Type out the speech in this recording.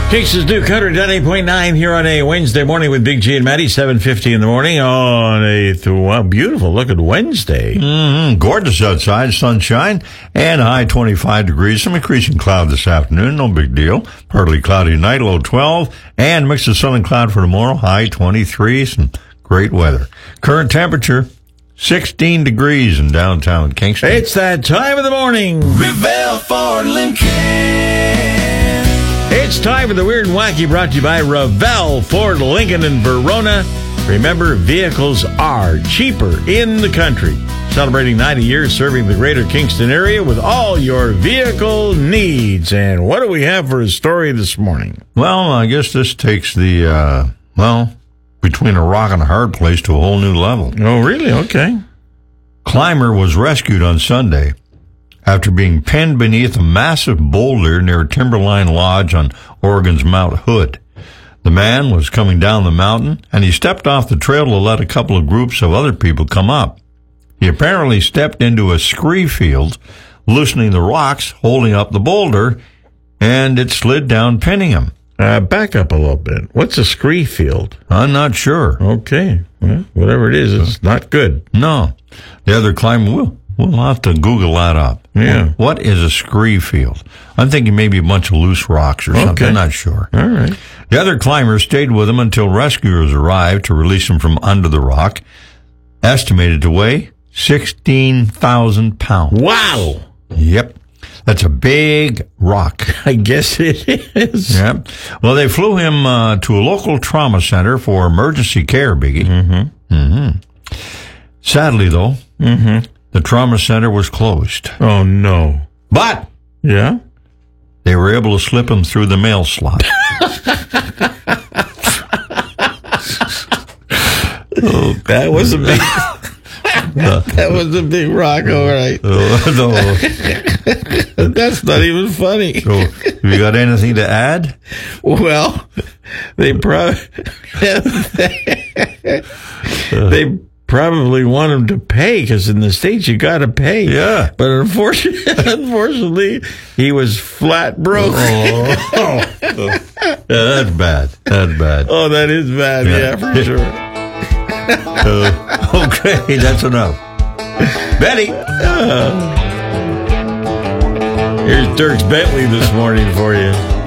Kingston's New Country, 98.9 here on a Wednesday morning with Big G and Maddie, 7:50 in the morning on a beautiful looking Wednesday. Gorgeous outside, sunshine, and high 25 degrees. Some increasing cloud this afternoon, no big deal. Partly cloudy tonight, low 12, and mix of sun and cloud for tomorrow, high 23. Some great weather. Current temperature, 16 degrees in downtown Kingston. It's that time of the morning. Revell Ford Lincoln. It's time for the Weird and Wacky, brought to you by Revell Ford Lincoln in Verona. Remember, vehicles are cheaper in the country. Celebrating 90 years serving the greater Kingston area with all your vehicle needs. And what do we have for a story this morning? Well, I guess this takes the, between a rock and a hard place to a whole new level. Oh, really? Okay. Climber was rescued on Sunday after being pinned beneath a massive boulder near Timberline Lodge on Oregon's Mount Hood. The man was coming down the mountain, and he stepped off the trail to let a couple of groups of other people come up. He apparently stepped into a scree field, loosening the rocks, holding up the boulder, and it slid down, pinning him. Back up a little bit. What's a scree field? I'm not sure. Okay. Well, whatever it is, it's not good. No. The other climber We'll have to Google that up. Yeah. What is a scree field? I'm thinking maybe a bunch of loose rocks or something. Okay. I'm not sure. All right. The other climbers stayed with him until rescuers arrived to release him from under the rock, estimated to weigh 16,000 pounds. Wow. Yep. That's a big rock. I guess it is. Yep. Well, they flew him to a local trauma center for emergency care, Biggie. Sadly, though, the trauma center was closed. Oh, no. But Yeah? they were able to slip him through the mail slot. That was a big... that was a big rock, all right. That's not even funny. So, have you got anything to add? Well, they probably want him to pay, because in the States you got to pay. Yeah. But unfortunately, he was flat broke. Yeah, that's bad. That's bad. Oh, that is bad. Yeah, for sure. Okay, that's enough. Betty. Here's Dierks Bentley this morning for you.